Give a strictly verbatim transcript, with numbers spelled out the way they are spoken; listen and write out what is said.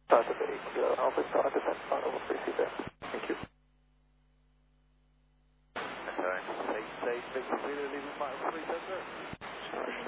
Started eight, uh, Alpha Star Descent, final over three feet there. Thank you. Sorry, say, say, Victor Zulu, leaving Mike three seven zero.